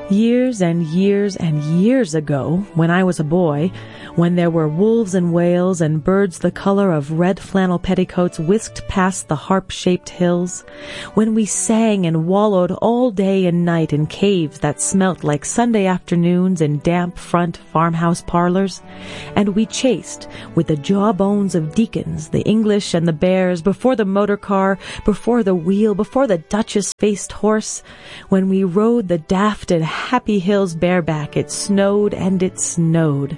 Years and years and years ago, when I was a boy, when there were wolves and whales and birds the color of red flannel petticoats whisked past the harp-shaped hills, when we sang and wallowed all day and night in caves that smelt like Sunday afternoons in damp front farmhouse parlors, and we chased, with the jawbones of deacons, the English and the bears, before the motor car, before the wheel, before the duchess-faced horse, when we rode the daft and happy hills bareback, it snowed and it snowed.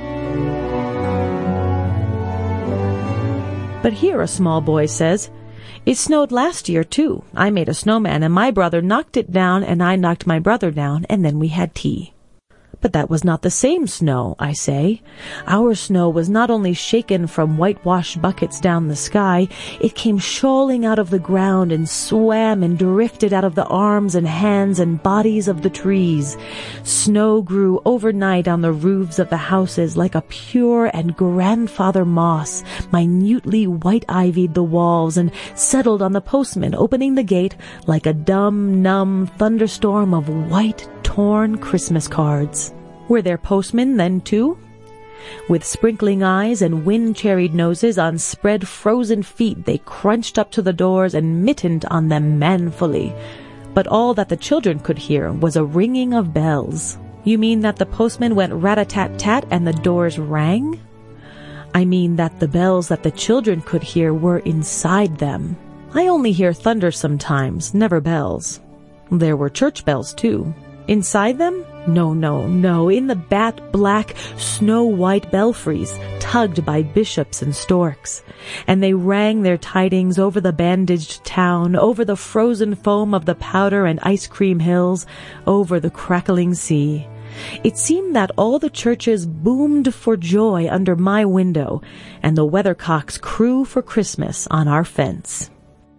But here a small boy says, "It snowed last year, too. I made a snowman, and my brother knocked it down, and I knocked my brother down, and then we had tea." But that was not the same snow, I say. Our snow was not only shaken from whitewashed buckets down the sky, it came shoaling out of the ground and swam and drifted out of the arms and hands and bodies of the trees. Snow grew overnight on the roofs of the houses like a pure and grandfather moss, minutely white-ivied the walls, and settled on the postman opening the gate like a dumb, numb thunderstorm of white, torn Christmas cards. Were there postmen then, too? With sprinkling eyes and wind-cherried noses, on spread frozen feet they crunched up to the doors and mittened on them manfully. But all that the children could hear was a ringing of bells. You mean that the postman went rat-a-tat-tat and the doors rang? I mean that the bells that the children could hear were inside them. I only hear thunder sometimes, never bells. There were church bells, too. Inside them? No, in the bat-black, snow-white belfries, tugged by bishops and storks. And they rang their tidings over the bandaged town, over the frozen foam of the powder and ice cream hills, over the crackling sea. It seemed that all the churches boomed for joy under my window, and the weathercocks crew for Christmas on our fence.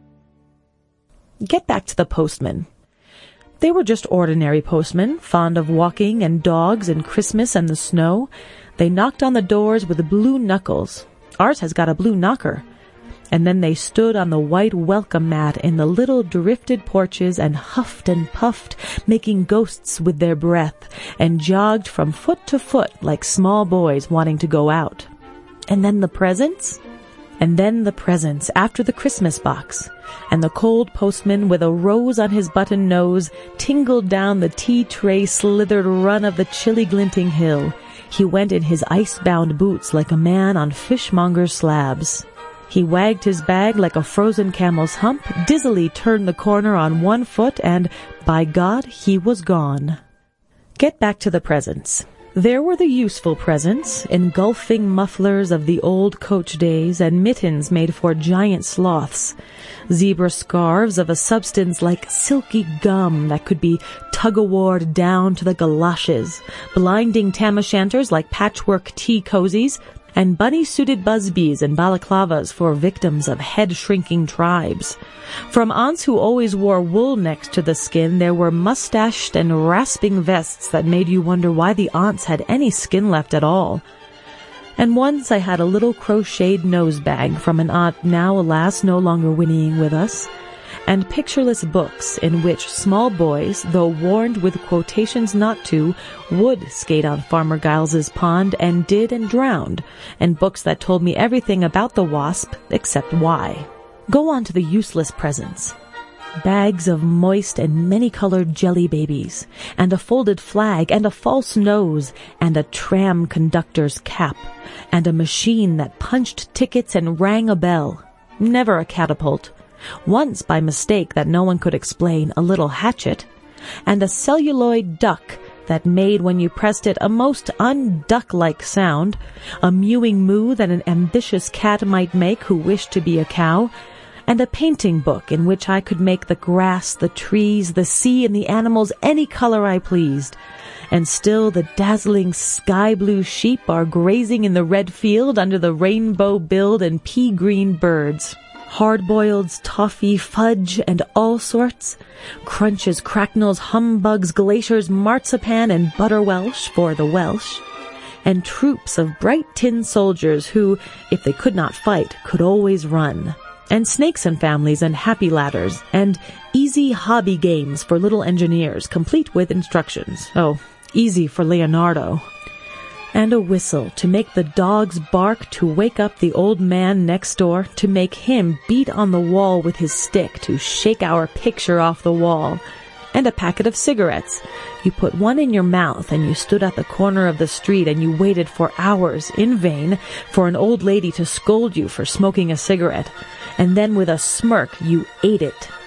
Get back to the postman. They were just ordinary postmen, fond of walking and dogs and Christmas and the snow. They knocked on the doors with blue knuckles. Ours has got a blue knocker. And then they stood on the white welcome mat in the little drifted porches and huffed and puffed, making ghosts with their breath, and jogged from foot to foot like small boys wanting to go out. And then the presents? And then the presents after the Christmas box, and the cold postman with a rose on his button nose tingled down the tea-tray slithered run of the chilly glinting hill. He went in his ice-bound boots like a man on fishmonger's slabs. He wagged his bag like a frozen camel's hump, dizzily turned the corner on one foot, and, by God, he was gone. Get back to the presents. There were the useful presents, engulfing mufflers of the old coach days and mittens made for giant sloths, zebra scarves of a substance like silky gum that could be tug-o-warred down to the galoshes, blinding tam-o'-shanters like patchwork tea cozies, and bunny-suited busbies and balaclavas for victims of head-shrinking tribes. From aunts who always wore wool next to the skin, there were mustached and rasping vests that made you wonder why the aunts had any skin left at all. And once I had a little crocheted nose bag from an aunt now, alas, no longer whinnying with us, and pictureless books in which small boys, though warned with quotations not to, would skate on Farmer Giles's pond and did and drowned, and books that told me everything about the wasp except why. Go on to the useless presents. Bags of moist and many-colored jelly babies, and a folded flag, and a false nose, and a tram conductor's cap, and a machine that punched tickets and rang a bell. Never a catapult. Once, by mistake that no one could explain, a little hatchet, and a celluloid duck that made, when you pressed it, a most unduck-like sound, a mewing moo that an ambitious cat might make who wished to be a cow, and a painting book in which I could make the grass, the trees, the sea, and the animals any color I pleased. And still the dazzling sky-blue sheep are grazing in the red field under the rainbow-billed and pea-green birds. Hard-boileds, toffee, fudge, and all sorts, crunches, cracknels, humbugs, glaciers, marzipan, and butterwelsh for the Welsh, and troops of bright tin soldiers who, if they could not fight, could always run. and Snakes and Families and Happy Ladders, and easy hobby games for little engineers, complete with instructions. Oh, easy for Leonardo. And a whistle to make the dogs bark, to wake up the old man next door, to make him beat on the wall with his stick to shake our picture off the wall. And a packet of cigarettes. You put one in your mouth and you stood at the corner of the street and you waited for hours in vain for an old lady to scold you for smoking a cigarette. And then with a smirk you ate it.